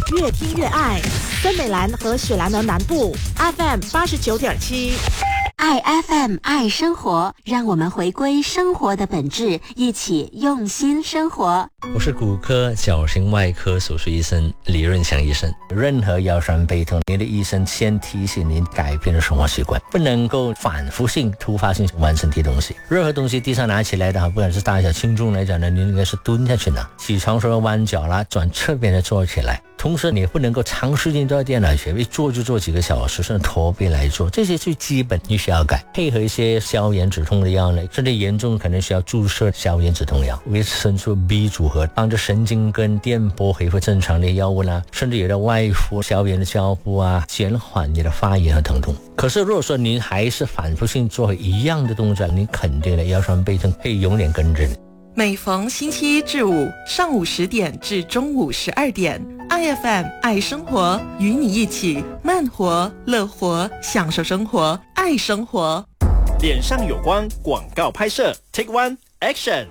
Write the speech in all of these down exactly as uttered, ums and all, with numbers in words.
越听越爱。森美兰和雪兰莪南部 F M 八十九点七。 爱 F M 爱生活，让我们回归生活的本质，一起用心生活。 我是骨科矫形外科手术医生李润祥医生。任何腰酸背痛，您的医生先提醒您改变生活习惯，不能够反复性突发性弯身体东西。任何东西地上拿起来的话，不管是大小轻重来讲呢，您应该是蹲下去拿。起床时候弯脚啦，转侧边的坐起来。同时你不能够长时间坐在电脑前，一坐就坐几个小时，甚至驼背来做，这些最基本你需要改。配合一些消炎止痛的药呢，甚至严重可能需要注射消炎止痛药，维生素 B 组合，帮助神经跟电波恢复正常的药物啦，甚至有的外敷消炎的胶布啊，减缓你的发炎和疼痛。可是如果说您还是反复性做一样的动作，您肯定的腰酸背痛会永远跟着你。 每逢星期一至五上午十点至中午十二点， I F M 爱生活，与你一起慢活乐活，享受生活，爱生活。 脸上有光广告拍摄 Take One Action。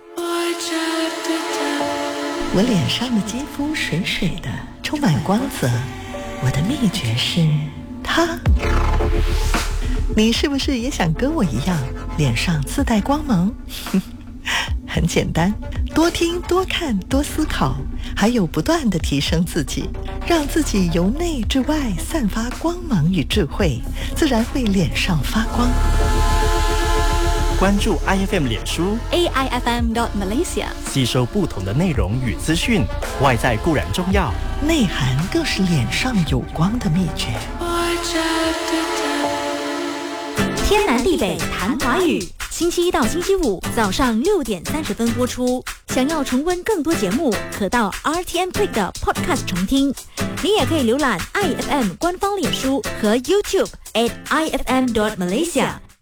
我脸上的肌肤水水的，充满光泽，我的秘诀是它。你是不是也想跟我一样脸上自带光芒？很简单，多听多看多思考，还有不断地提升自己，让自己由内至外散发光芒与智慧，自然会脸上发光。 关注 I F M 脸书 A I F M dot Malaysia， 吸收不同的内容与资讯，外在固然重要， 内涵更是脸上有光的秘诀。 天南地北谈华语，星期一到星期五早上六点三十分播出。想要重温更多节目，可到 R T M Click 的 Podcast 重听。你也可以浏览 I F M 官方脸书和 YouTube at I F M dot Malaysia。